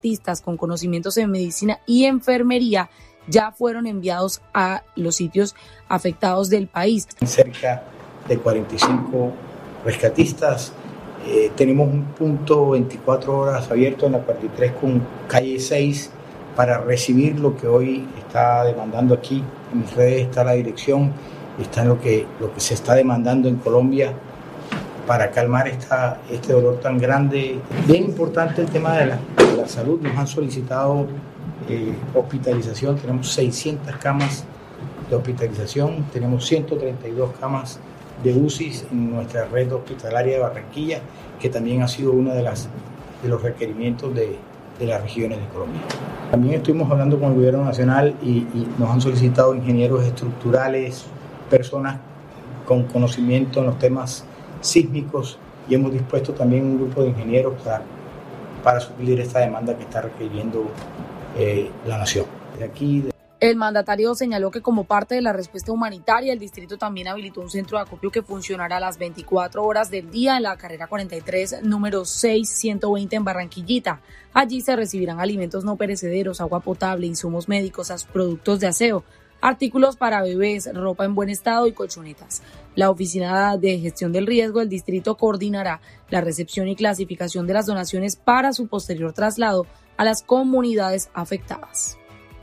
artistas con conocimientos en medicina y enfermería ya fueron enviados a los sitios afectados del país. Cerca de 45 rescatistas. Tenemos un punto 24 horas abierto en la 43 con calle 6 para recibir lo que hoy está demandando aquí. En mis redes está la dirección, está en lo que se está demandando en Colombia para calmar este dolor tan grande. Bien importante el tema de la salud. Nos han solicitado hospitalización. Tenemos 600 camas de hospitalización, tenemos 132 camas de UCI en nuestra red hospitalaria de Barranquilla, que también ha sido uno de los requerimientos de las regiones de Colombia. También estuvimos hablando con el gobierno nacional y nos han solicitado ingenieros estructurales, personas con conocimiento en los temas sísmicos, y hemos dispuesto también un grupo de ingenieros para suplir esta demanda que está requiriendo la nación. El mandatario señaló que como parte de la respuesta humanitaria, el distrito también habilitó un centro de acopio que funcionará a las 24 horas del día en la carrera 43, número 6120 en Barranquillita. Allí se recibirán alimentos no perecederos, agua potable, insumos médicos, productos de aseo, artículos para bebés, ropa en buen estado y colchonetas. La Oficina de Gestión del Riesgo del distrito coordinará la recepción y clasificación de las donaciones para su posterior traslado a las comunidades afectadas.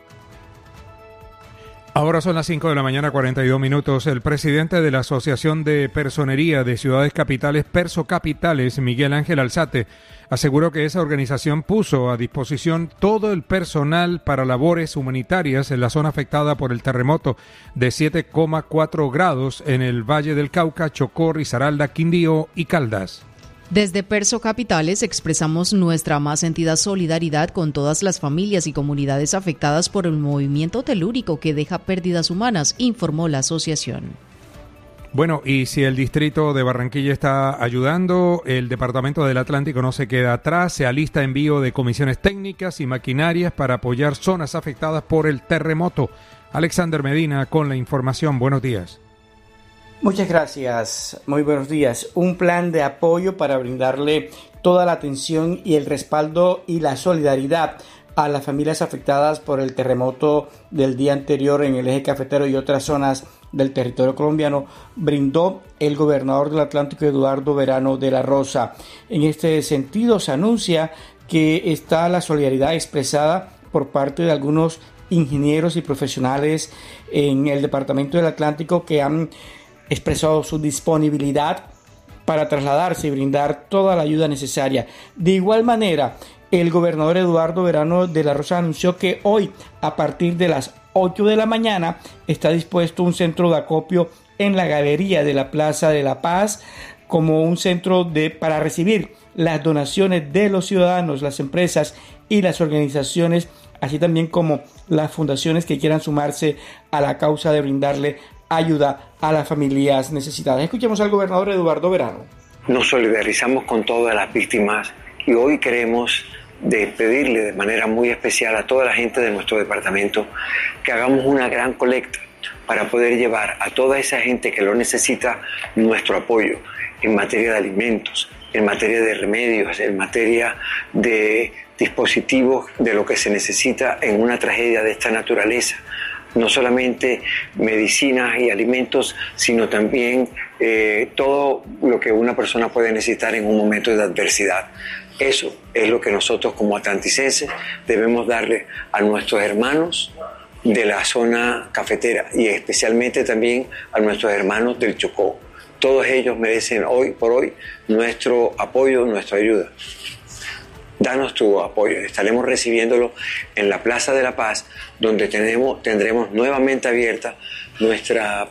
Ahora son las 5 de la mañana, 42 minutos. El presidente de la Asociación de Personería de Ciudades Capitales, Perso Capitales, Miguel Ángel Alzate, aseguró que esa organización puso a disposición todo el personal para labores humanitarias en la zona afectada por el terremoto de 7,4 grados en el Valle del Cauca, Chocó, Risaralda, Quindío y Caldas. Desde Perso Capitales expresamos nuestra más sentida solidaridad con todas las familias y comunidades afectadas por el movimiento telúrico que deja pérdidas humanas, informó la asociación. Bueno, y si el distrito de Barranquilla está ayudando, el departamento del Atlántico no se queda atrás, se alista envío de comisiones técnicas y maquinarias para apoyar zonas afectadas por el terremoto. Alexander Medina con la información. Buenos días. Muchas gracias, muy buenos días. Un plan de apoyo para brindarle toda la atención y el respaldo y la solidaridad a las familias afectadas por el terremoto del día anterior en el eje cafetero y otras zonas del territorio colombiano, brindó el gobernador del Atlántico, Eduardo Verano de la Rosa. En este sentido, se anuncia que está la solidaridad expresada por parte de algunos ingenieros y profesionales en el departamento del Atlántico que han expresado su disponibilidad para trasladarse y brindar toda la ayuda necesaria. De igual manera, el gobernador Eduardo Verano de la Rosa anunció que hoy, a partir de las 8 de la mañana, está dispuesto un centro de acopio en la galería de la Plaza de la Paz como un centro para recibir las donaciones de los ciudadanos, las empresas y las organizaciones, así también como las fundaciones que quieran sumarse a la causa de brindarle ayuda a las familias necesitadas. Escuchemos al gobernador Eduardo Verano. Nos solidarizamos con todas las víctimas y hoy queremos pedirle de manera muy especial a toda la gente de nuestro departamento que hagamos una gran colecta para poder llevar a toda esa gente que lo necesita nuestro apoyo en materia de alimentos, en materia de remedios, en materia de dispositivos de lo que se necesita en una tragedia de esta naturaleza. No solamente medicinas y alimentos, sino también todo lo que una persona puede necesitar en un momento de adversidad. Eso es lo que nosotros como atlanticenses debemos darle a nuestros hermanos de la zona cafetera y especialmente también a nuestros hermanos del Chocó. Todos ellos merecen hoy por hoy nuestro apoyo, nuestra ayuda. Danos tu apoyo. Estaremos recibiéndolo en la Plaza de la Paz, donde tendremos nuevamente abierta nuestra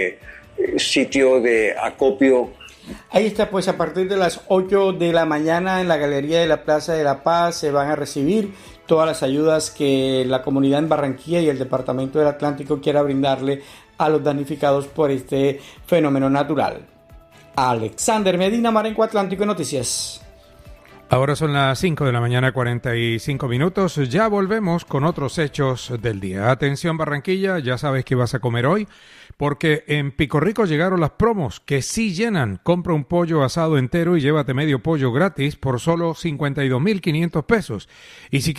sitio de acopio. Ahí está, pues a partir de las 8 de la mañana en la galería de la Plaza de la Paz se van a recibir todas las ayudas que la comunidad en Barranquilla y el departamento del Atlántico quiera brindarle a los damnificados por este fenómeno natural. Alexander Medina, Marenco Atlántico Noticias. Ahora son las 5 de la mañana, 45 minutos. Ya volvemos con otros hechos del día. Atención Barranquilla, ya sabes qué vas a comer hoy, porque en Pico Rico llegaron las promos que sí llenan. Compra un pollo asado entero y llévate medio pollo gratis por solo 52.500 pesos. Y si